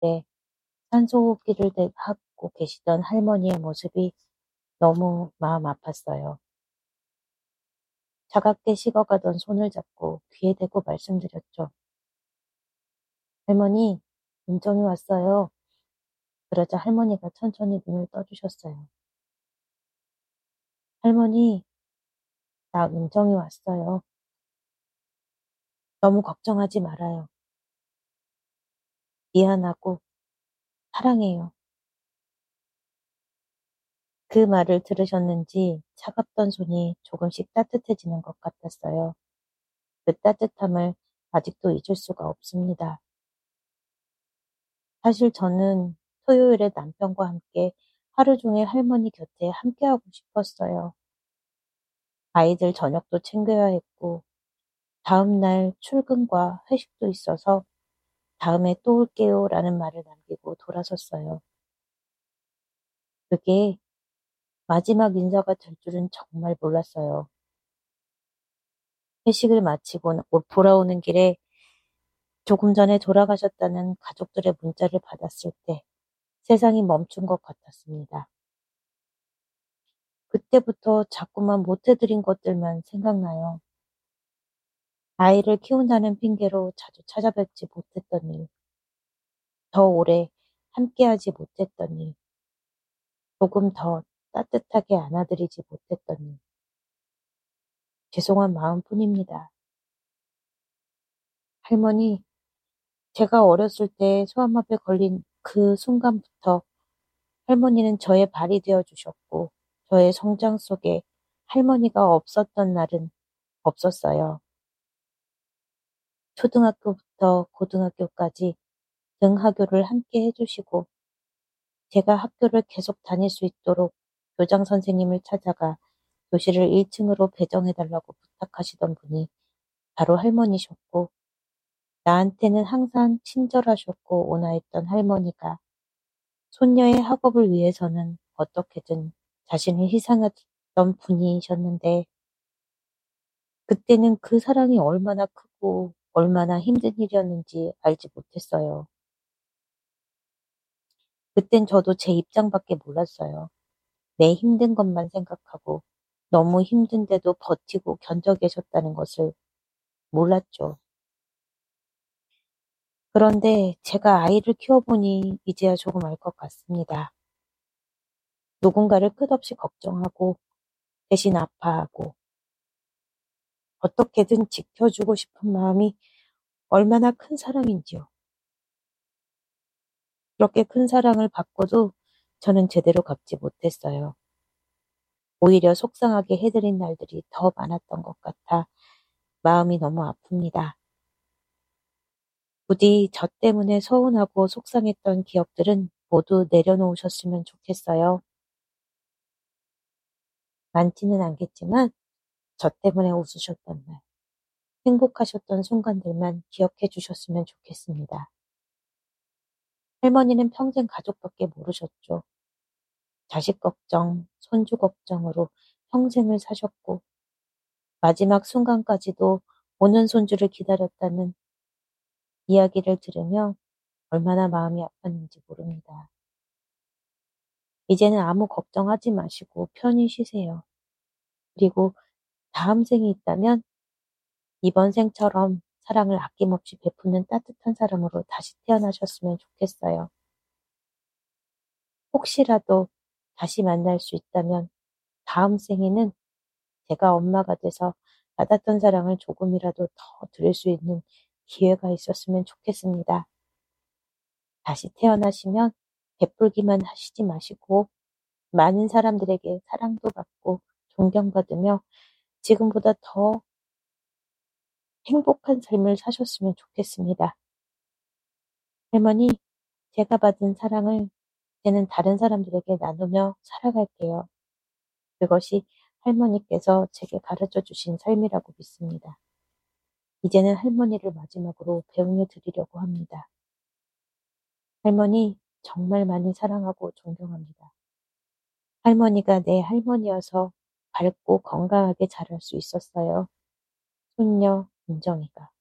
때 산소호흡기를 하고 계시던 할머니의 모습이 너무 마음 아팠어요. 차갑게 식어가던 손을 잡고 귀에 대고 말씀드렸죠. 할머니, 은정이 왔어요. 그러자 할머니가 천천히 눈을 떠주셨어요. 할머니, 나 은정이 왔어요. 너무 걱정하지 말아요. 미안하고 사랑해요. 그 말을 들으셨는지 차갑던 손이 조금씩 따뜻해지는 것 같았어요. 그 따뜻함을 아직도 잊을 수가 없습니다. 사실 저는 토요일에 남편과 함께 하루 종일 할머니 곁에 함께하고 싶었어요. 아이들 저녁도 챙겨야 했고, 다음날 출근과 회식도 있어서 다음에 또 올게요 라는 말을 남기고 돌아섰어요. 그게 마지막 인사가 될 줄은 정말 몰랐어요. 회식을 마치고 돌아오는 길에 조금 전에 돌아가셨다는 가족들의 문자를 받았을 때 세상이 멈춘 것 같았습니다. 그때부터 자꾸만 못해드린 것들만 생각나요. 아이를 키운다는 핑계로 자주 찾아뵙지 못했던 일, 더 오래 함께하지 못했던 일, 조금 더 따뜻하게 안아드리지 못했던 일, 죄송한 마음뿐입니다. 할머니, 제가 어렸을 때 소아마비에 걸린 그 순간부터 할머니는 저의 발이 되어 주셨고, 저의 성장 속에 할머니가 없었던 날은 없었어요. 초등학교부터 고등학교까지 등하교를 함께 해주시고, 제가 학교를 계속 다닐 수 있도록 교장 선생님을 찾아가 교실을 1층으로 배정해달라고 부탁하시던 분이 바로 할머니셨고, 나한테는 항상 친절하셨고 온화했던 할머니가 손녀의 학업을 위해서는 어떻게든 자신을 희생했던 분이셨는데, 그때는 그 사랑이 얼마나 크고 얼마나 힘든 일이었는지 알지 못했어요. 그땐 저도 제 입장밖에 몰랐어요. 내 힘든 것만 생각하고 너무 힘든데도 버티고 견뎌 계셨다는 것을 몰랐죠. 그런데 제가 아이를 키워보니 이제야 조금 알 것 같습니다. 누군가를 끝없이 걱정하고 대신 아파하고 어떻게든 지켜주고 싶은 마음이 얼마나 큰 사랑인지요. 그렇게 큰 사랑을 받고도 저는 제대로 갚지 못했어요. 오히려 속상하게 해드린 날들이 더 많았던 것 같아 마음이 너무 아픕니다. 부디 저 때문에 서운하고 속상했던 기억들은 모두 내려놓으셨으면 좋겠어요. 많지는 않겠지만 저 때문에 웃으셨던 날, 행복하셨던 순간들만 기억해 주셨으면 좋겠습니다. 할머니는 평생 가족밖에 모르셨죠. 자식 걱정, 손주 걱정으로 평생을 사셨고 마지막 순간까지도 오는 손주를 기다렸다는 이야기를 들으며 얼마나 마음이 아팠는지 모릅니다. 이제는 아무 걱정하지 마시고 편히 쉬세요. 그리고 다음 생이 있다면 이번 생처럼 사랑을 아낌없이 베푸는 따뜻한 사람으로 다시 태어나셨으면 좋겠어요. 혹시라도 다시 만날 수 있다면 다음 생에는 제가 엄마가 돼서 받았던 사랑을 조금이라도 더 드릴 수 있는 기회가 있었으면 좋겠습니다. 다시 태어나시면 베풀기만 하시지 마시고 많은 사람들에게 사랑도 받고 존경받으며 지금보다 더 행복한 삶을 사셨으면 좋겠습니다. 할머니, 제가 받은 사랑을 이제는 다른 사람들에게 나누며 살아갈게요. 그것이 할머니께서 제게 가르쳐 주신 삶이라고 믿습니다. 이제는 할머니를 마지막으로 배웅해 드리려고 합니다. 할머니, 정말 많이 사랑하고 존경합니다. 할머니가 내 할머니여서 밝고 건강하게 자랄 수 있었어요. 손녀 은정이가.